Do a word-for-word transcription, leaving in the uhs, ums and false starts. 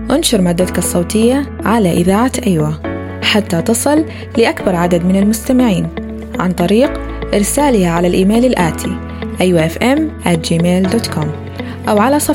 انشر مادتك الصوتية على إذاعة أيوة حتى تصل لأكبر عدد من المستمعين عن طريق إرسالها على الإيميل الآتي أيوة إف إم آت جيميل دوت كوم أو على